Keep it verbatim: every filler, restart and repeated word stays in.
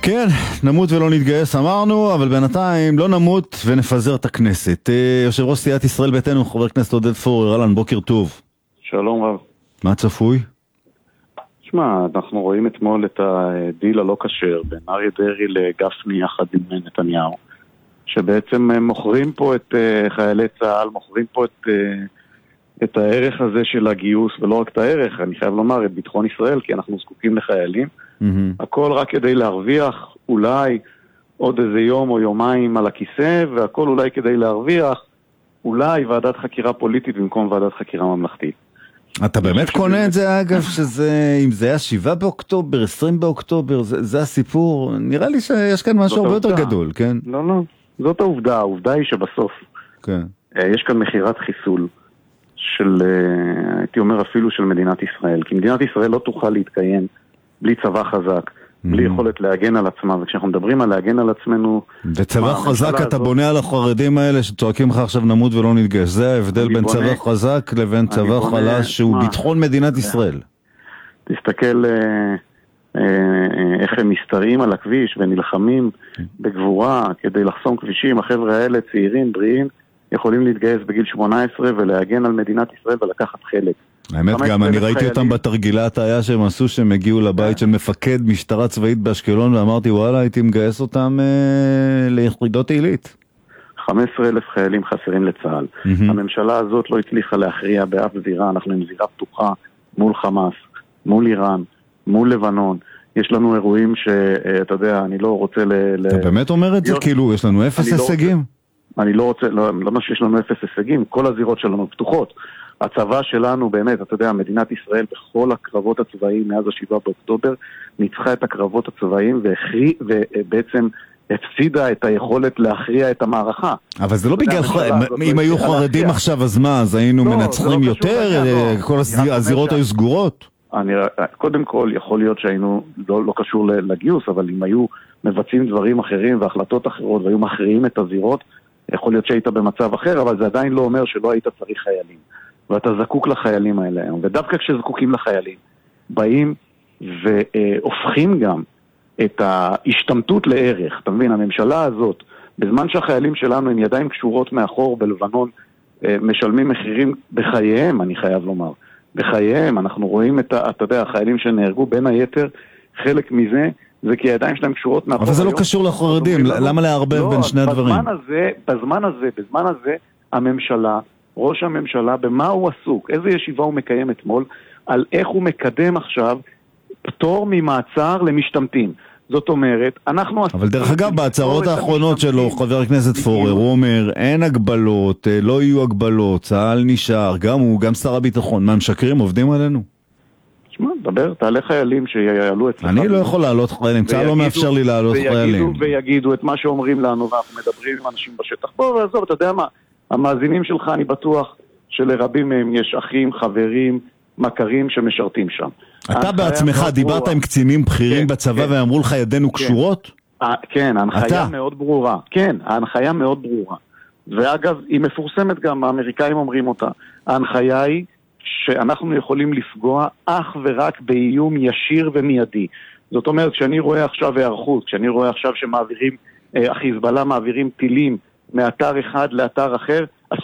כן, נמות ולא נתגייס אמרנו, אבל בינתיים לא נמות ונפזר את הכנסת. יושב ראש סיעת ישראל ביתנו, חבר הכנסת עודד פורר, אהלן, בוקר טוב. שלום רב. מה צפוי? תשמע, אנחנו רואים אתמול את הדיל הלא כשר בין אריה דרעי לגפני יחד עם נתניהו, שבעצם מוכרים פה את חיילי צה"ל, מוכרים פה את, את הערך הזה של הגיוס, ולא רק את הערך, אני חייב לומר, את ביטחון ישראל, כי אנחנו זקוקים לחיילים. Mm-hmm. הכל רק כדי להרוויח אולי עוד איזה יום או יומיים על הכיסא, והכל אולי כדי להרוויח אולי ועדת חקירה פוליטית במקום ועדת חקירה ממלכתית. אתה באמת קונה את זה, אגב, שזה, אם זה היה שבעה באוקטובר, עשרים באוקטובר, זה, זה הסיפור? נראה לי שיש כאן משהו הרבה יותר גדול, כן? לא, לא, זאת העובדה. העובדה היא שבסוף כן. יש כאן מחירת חיסול של, הייתי אומר אפילו של מדינת ישראל, כי מדינת ישראל לא תוכל להתקיים בלי צבא חזק, בלי יכולת להגן על עצמה, וכשאנחנו מדברים על להגן על עצמנו... וצבא חזק אתה בונה על החרדים האלה שצועקים לך עכשיו נמות ולא נתגייס. זה ההבדל בין צבא חזק לבין צבא חלש שהוא ביטחון מדינת ישראל. תסתכל איך הם מסתרעים על הכביש ונלחמים בגבורה כדי לחסום כבישים. החבר'ה האלה צעירים, בריאים, יכולים להתגייס בגיל שמונה עשרה ולהגן על מדינת ישראל ולקחת חלק. האמת גם, אני ראיתי אותם בתרגילת היה שהם עשו שהם הגיעו לבית של מפקד משטרה צבאית באשקלון, ואמרתי וואלה, הייתי מגייס אותם ליחידות עילית. חמישה עשר אלף חיילים חסרים לצה"ל. הממשלה הזאת לא הצליחה להכריע באף זירה, אנחנו עם זירה פתוחה מול חמאס, מול איראן, מול לבנון. יש לנו אירועים שאתה יודע, אני לא רוצה ל... אתה באמת אומר את זה? כאילו, יש לנו אפס הישגים? אני לא רוצה, לא מה שיש לנו אפס הישגים, כל הזירות שלנו פתוחות. הצבא שלנו באמת, אתה יודע, מדינת ישראל בכל הקרבות הצבאיים מאז השבעה באוקטובר ניצחה את הקרבות הצבאיים והכריע, ובעצם הפסידה את היכולת להכריע את המערכה. אבל זה לא בגלל, אם היו חרדים עכשיו אז מה, אז היינו מנצחים יותר, כל הזירות היו סגורות? קודם כל יכול להיות שהיינו, לא קשור לגיוס, אבל אם היו מבצעים דברים אחרים והחלטות אחרות והיו מכריעים את הזירות, יכול להיות שהיית במצב אחר, אבל זה עדיין לא אומר שלא היית צריך חיילים. ואתה זקוק לחיילים האלה היום. ודווקא כשזקוקים לחיילים, באים והופכים גם את ההשתמטות לערך. אתה מבין, הממשלה הזאת, בזמן שהחיילים שלנו עם ידיים קשורות מאחור בלבנון, משלמים מחירים בחייהם, אני חייב לומר. בחייהם, אנחנו רואים את, אתה יודע, החיילים שנהרגו בין היתר, חלק מזה, זה כי הידיים שלהם קשורות מאחור. אבל זה לא קשור לחרדים, למה להרבב בין שני הדברים? בזמן הזה, בזמן הזה, בזמן הזה, הממשלה, ראש הממשלה, במה הוא עסוק, איזה ישיבה הוא מקיים אתמול, על איך הוא מקדם עכשיו פטור ממעצר למשתמטים. זאת אומרת, אנחנו... אבל דרך אגב, בהצהרות האחרונות שלו, חבר הכנסת פורר, הוא אומר, אין הגבלות, לא יהיו הגבלות, צה"ל נשאר, גם הוא, גם שר הביטחון. מה, משקרים, עובדים עלינו? תשמע, דבר, תעלה חיילים שיעלו אצלך. אני לא יכול לעלות חיילים, צה"ל לא מאפשר לי לעלות חיילים. ויגידו את מה שאומרים לנו, ואנחנו מדברים עם אנשים בשטח. בוא ועזוב, אתה יודע מה? המאזינים שלך, אני בטוח שלרבים מהם יש אחים, חברים, מכרים שמשרתים שם. אתה בעצמך דיברת עם קצינים בכירים בצבא ואמרו לך ידינו קשורות? כן, ההנחיה מאוד ברורה. כן, ההנחיה מאוד ברורה. ואגב, היא מפורסמת גם, האמריקאים אומרים אותה. ההנחיה היא שאנחנו יכולים לפגוע אך ורק באיום ישיר ומיידי. זאת אומרת, כשאני רואה עכשיו הערכות, כשאני רואה עכשיו שמעבירים, החיזבאללה מעבירים טילים מאתר אחד לאתר אחר,